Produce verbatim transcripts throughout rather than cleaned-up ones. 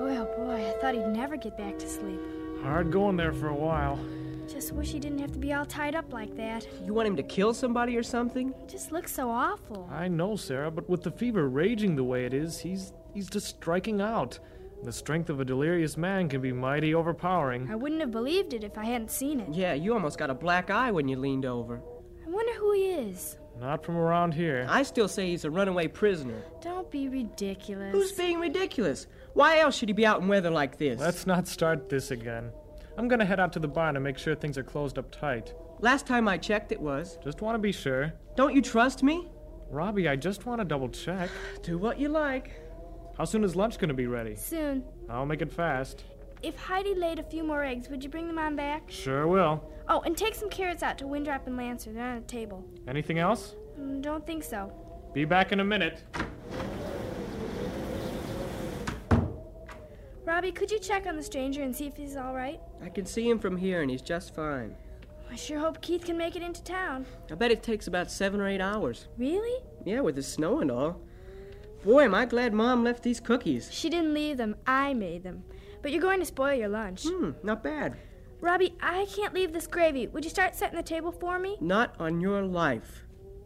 Boy, oh boy, I thought he'd never get back to sleep. Hard going there for a while. Just wish he didn't have to be all tied up like that. You want him to kill somebody or something? He just looks so awful. I know, Sarah, but with the fever raging the way it is, he's he's just striking out. The strength of a delirious man can be mighty overpowering. I wouldn't have believed it if I hadn't seen it. Yeah, you almost got a black eye when you leaned over. I wonder who he is. Not from around here. I still say he's a runaway prisoner. Don't be ridiculous. Who's being ridiculous? Why else should he be out in weather like this? Let's not start this again. I'm gonna head out to the barn and make sure things are closed up tight. Last time I checked, it was. Just want to be sure. Don't you trust me? Robbie, I just want to double check. Do what you like. How soon is lunch gonna be ready? Soon. I'll make it fast. If Heidi laid a few more eggs, would you bring them on back? Sure will. Oh, and take some carrots out to Windrop and Lancer. They're on the table. Anything else? Mm, don't think so. Be back in a minute. Robbie, could you check on the stranger and see if he's all right? I can see him from here, and he's just fine. I sure hope Keith can make it into town. I bet it takes about seven or eight hours. Really? Yeah, with the snow and all. Boy, am I glad Mom left these cookies. She didn't leave them. I made them. But you're going to spoil your lunch. Hmm, not bad. Robbie, I can't leave this gravy. Would you start setting the table for me? Not on your life.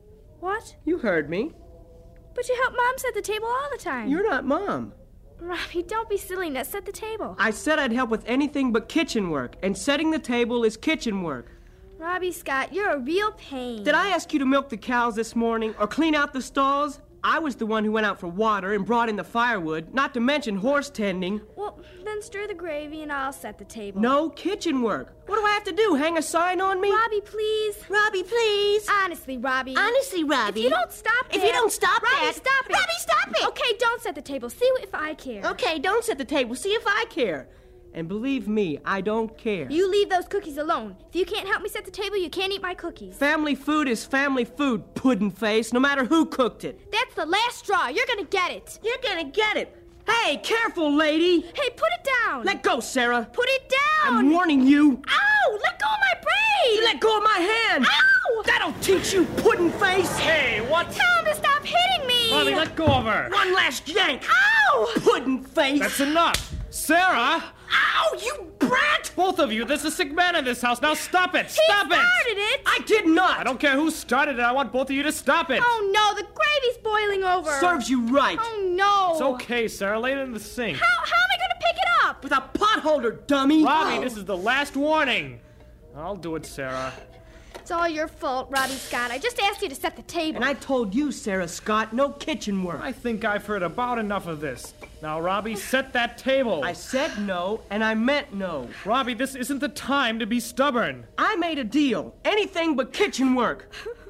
What? You heard me. But you help Mom set the table all the time. You're not Mom. Robbie, don't be silly. Now set the table. I said I'd help with anything but kitchen work, and setting the table is kitchen work. Robbie Scott, you're a real pain. Did I ask you to milk the cows this morning or clean out the stalls? I was the one who went out for water and brought in the firewood, not to mention horse tending. Well, then stir the gravy and I'll set the table. No kitchen work. What do I have to do, hang a sign on me? Robbie, please. Robbie, please. Honestly, Robbie. Honestly, Robbie. If you don't stop If that- you don't stop Robbie, that- stop it. Robbie, stop it. Okay, don't set the table. See if I care. Okay, don't set the table. See if I care. And believe me, I don't care. You leave those cookies alone. If you can't help me set the table, you can't eat my cookies. Family food is family food, puddin' face, no matter who cooked it. That's the last straw. You're gonna get it. You're gonna get it. Hey, careful, lady. Hey, put it down. Let go, Sarah. Put it down. I'm warning you. Ow! Let go of my braid. You let go of my hand. Ow! That'll teach you, puddin' face. Hey, what? Tell him to stop hitting me. Robbie, let go of her. One last yank. Ow! Puddin' face. That's enough. Sarah! Ow, you brat! Both of you, there's a sick man in this house. Now stop it. He Stop started it. it. I did not. I don't care who started it. I want both of you to stop it. Oh no, the gravy's boiling over. Serves you right. Oh no. It's okay, Sarah. Lay it in the sink. How, how am I gonna pick it up? With a pot holder, dummy. Robbie, this is the last warning. I'll do it, Sarah. It's all your fault, Robbie Scott. I just asked you to set the table. And I told you, Sarah Scott, no kitchen work. I think I've heard about enough of this. Now, Robbie, set that table. I said no, and I meant no. Robbie, this isn't the time to be stubborn. I made a deal. Anything but kitchen work.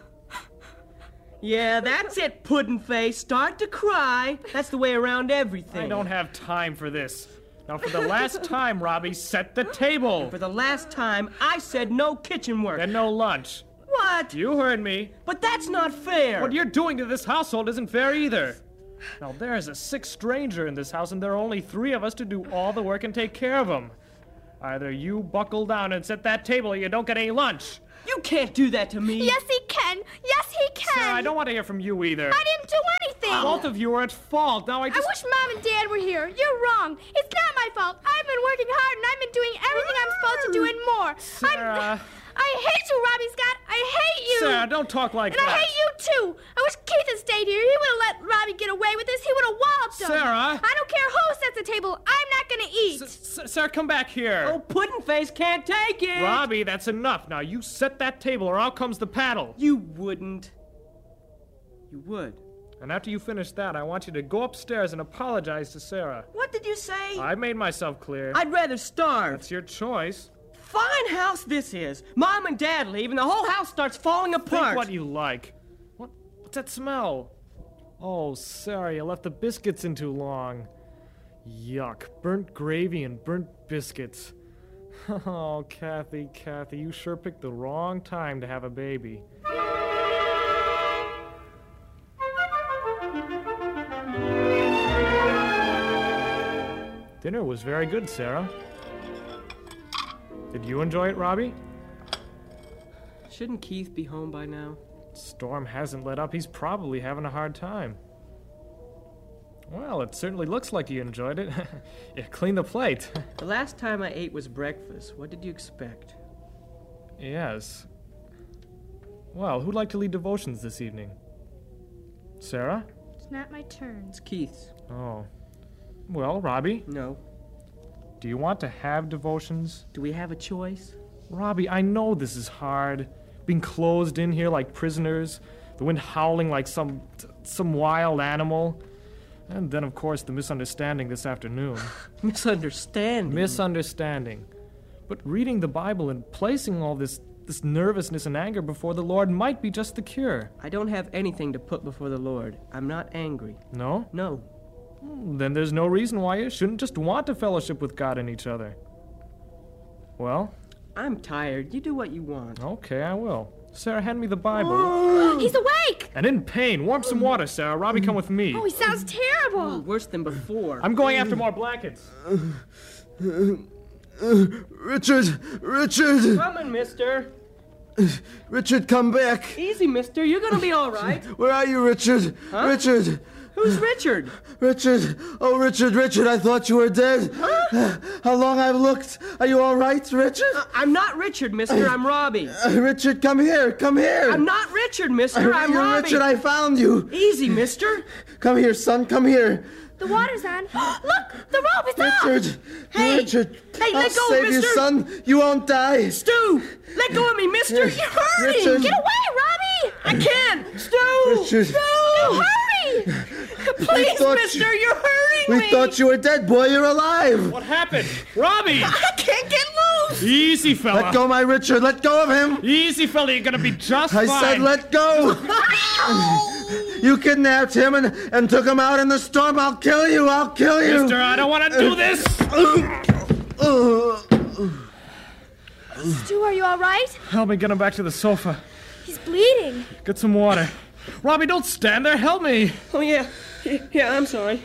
Yeah, that's it, puddin' face. Start to cry. That's the way around everything. I don't have time for this. Now, for the last time, Robbie, set the table. For the last time, I said no kitchen work. And no lunch. What? You heard me. But that's not fair. What you're doing to this household isn't fair either. Now, there is a sick stranger in this house, and there are only three of us to do all the work and take care of him. Either you buckle down and set that table, or you don't get any lunch. You can't do that to me. Yes, he can. Yes, he can. Sarah, I don't want to hear from you either. I didn't do anything. Both of you are at fault. Now I I just... wish Mom and Dad were here. You're wrong. It's not my fault. I've been working hard, and I've been doing everything I'm supposed to do and more. Sarah. I'm... I hate you, Robbie Scott. I hate you. Sarah, don't talk like and that. I hate you, too. I wish Keith had stayed here. He would have let Robbie get away with this. He would have walloped him. Sarah. I don't care who sets the table. I'm not going to eat. S- S- Sarah, come back here. Oh, puddin' face can't take it. Robbie, that's enough. Now you set that table, or out comes the paddle. You wouldn't. You would. And after you finish that, I want you to go upstairs and apologize to Sarah. What did you say? I made myself clear. I'd rather starve. It's your choice. Fine house this is. Mom and Dad leave, and the whole house starts falling apart. Think what you like. What? What's that smell? Oh, Sarah, you left the biscuits in too long. Yuck. Burnt gravy and burnt biscuits. Oh, Kathy, Kathy, you sure picked the wrong time to have a baby. Dinner was very good, Sarah. Did you enjoy it, Robbie? Shouldn't Keith be home by now? Storm hasn't let up. He's probably having a hard time. Well, it certainly looks like you enjoyed it. Yeah, clean the plate. The last time I ate was breakfast. What did you expect? Yes. Well, who'd like to lead devotions this evening? Sarah? It's not my turn. It's Keith's. Oh. Well, Robbie, No. do you want to have devotions? Do we have a choice? Robbie, I know this is hard. Being closed in here like prisoners, the wind howling like some some wild animal. And then, of course, the misunderstanding this afternoon. Misunderstanding. Misunderstanding. But reading the Bible and placing all this, this nervousness and anger before the Lord might be just the cure. I don't have anything to put before the Lord. I'm not angry. No? No. Then there's no reason why you shouldn't just want to fellowship with God and each other. Well, I'm tired. You do what you want. okay, I will. Sarah, hand me the Bible. He's awake! And in pain. Warm some water, Sarah. Robbie, come with me. Oh, he sounds terrible. Worse than before. I'm going after more blankets. Richard! Richard! coming, mister. Richard, come back! Easy, mister. You're gonna be all right. Where are you, Richard? Huh? Richard! Who's Richard? Richard! Oh, Richard, Richard, I thought you were dead. Huh? How long I've looked. Are you all right, Richard? I'm not Richard, mister. I'm Robbie. Uh, Richard, come here, come here! I'm not Richard, mister. I'm You're Robbie. Richard, I found you! Easy, mister. Come here, son, come here! The water's on. Look, the rope is up. Richard! Hey! Richard! Hey, let I'll go, save you, mister. son! You won't die! Stu! Let go of me, mister. You're hurting. Richard. Get away, Robbie! I can't. Stu! Richard! No, hurry! Please, thought mister. you- You're hurting We me. thought you were dead, boy, you're alive! What happened? Robbie! I can't get loose. Easy, fella. Let go, my Richard, let go of him! Easy, fella. You're gonna be just I fine. said let go! You kidnapped him and, and took him out in the storm. I'll kill you, I'll kill you! Mister, I don't want to do this. Stu, are you all right? Help me get him back to the sofa. He's bleeding. Get some water. Robbie, don't stand there. Help me. Oh, yeah. Yeah, I'm sorry.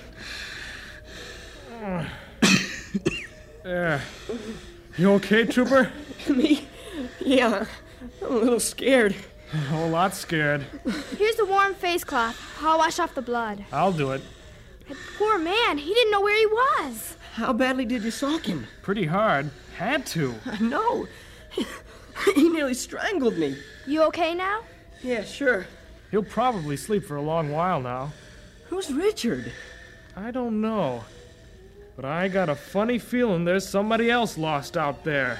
There. You okay, Trooper? Me? Yeah. I'm a little scared. A whole lot scared. Here's the warm face cloth. I'll wash off the blood. I'll do it. That poor man, he didn't know where he was. How badly did you sock him? Pretty hard. Had to. I know. He nearly strangled me. You okay now? Yeah, sure. He'll probably sleep for a long while now. Who's Richard? I don't know. But I got a funny feeling there's somebody else lost out there.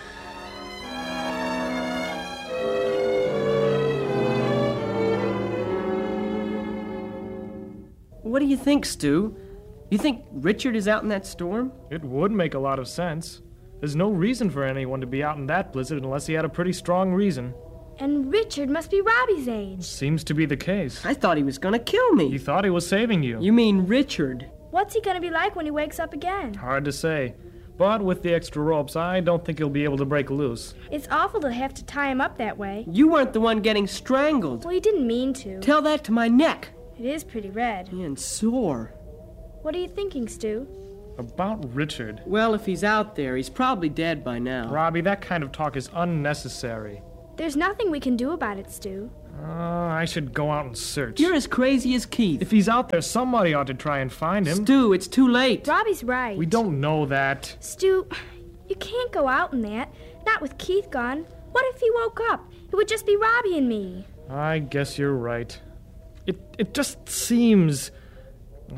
What do you think, Stu? You think Richard is out in that storm? It would make a lot of sense. There's no reason for anyone to be out in that blizzard unless he had a pretty strong reason. And Richard must be Robbie's age. Seems to be the case. I thought he was gonna kill He me. thought he was saving you. You mean Richard? What's he gonna be like when he wakes up again? Hard to say. But with the extra ropes, I don't think he'll be able to break loose. It's awful to have to tie him up that way. You weren't the one getting strangled. Well, he didn't mean to. Tell that to my neck. It is pretty red. And sore. What are you thinking, Stu? About Richard. Well, if he's out there, he's probably dead by now. Robbie, that kind of talk is unnecessary. There's nothing we can do about it, Stu. Uh, I should go out and search. You're as crazy as Keith. If he's out there, somebody ought to try and find him. Stu, it's too late. Robbie's right. We don't know that. Stu, you can't go out in that. Not with Keith gone. What if he woke up? It would just be Robbie and me. I guess you're right. It it just seems